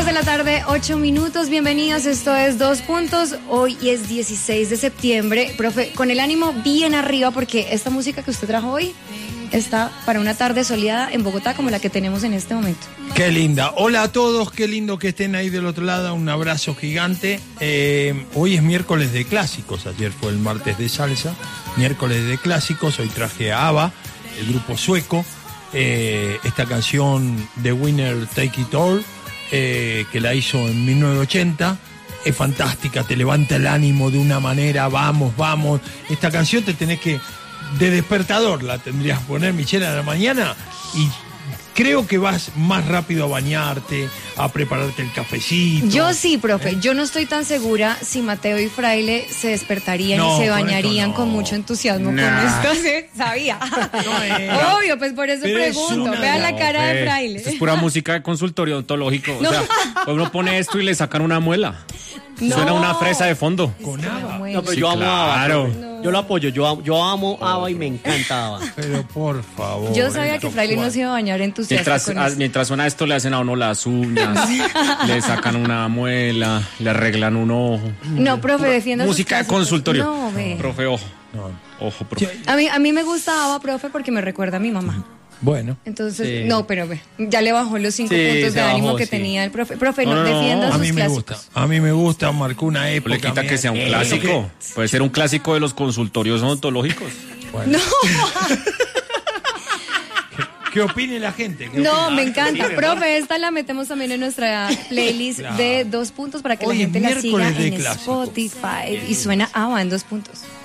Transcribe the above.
2 de la tarde, 8 minutos, bienvenidos, esto es 2 Puntos, hoy es 16 de septiembre, profe, con el ánimo bien arriba porque esta música que usted trajo hoy está para una tarde soleada en Bogotá como la que tenemos en este momento. Qué linda, hola a todos, qué lindo que estén ahí del otro lado, un abrazo gigante. Hoy es miércoles de clásicos, ayer fue el martes de salsa, miércoles de clásicos, hoy traje a ABBA, el grupo sueco, esta canción The Winner Take It All, que la hizo en 1980, es fantástica, te levanta el ánimo de una manera, vamos, esta canción te tenés que, de despertador la tendrías que poner, Michelle, a la mañana, y creo que vas más rápido a bañarte, a prepararte el cafecito. Yo sí, profe, yo no estoy tan segura si Mateo y Fraile se despertarían y se bañarían con mucho entusiasmo con esto, ¿sí? Sabía. Obvio, pues por eso pregunto, vean la cara de Fraile. Esto es pura música de consultorio odontológico, o sea, uno pone esto y le sacan una muela. Suena una fresa de fondo. Con ABBA. No, pero Sí, yo amo a ABBA. claro. Yo lo apoyo, yo amo a ABBA y me encanta ABBA. Pero por favor. Yo sabía que Fraile no se iba a bañar entusiasta Mientras suena esto, le hacen a uno las uñas, le sacan una muela, le arreglan un ojo. No, profe, defienda Música de consultorio. No, ve. Profe, ojo. Ojo, profe. A mí me gusta ABBA, profe, porque me recuerda a mi mamá. Bueno. Entonces, Sí. no, pero ve, ya le bajó los 5 Sí, puntos se de ánimo bajó, que sí. tenía el profe. Profe, no, No, defienda A sus mí me clásicos. gusta, marcó una época. Le quita que sea un mía. clásico. Puede ser un clásico de los consultorios odontológicos. Bueno. No, ¿Qué opine la gente? no, me encanta. Profe, esta la metemos también en nuestra playlist de 2 puntos para que Hoy la es gente la siga miércoles de en clásicos. Spotify. Y suena ABBA en 2 puntos.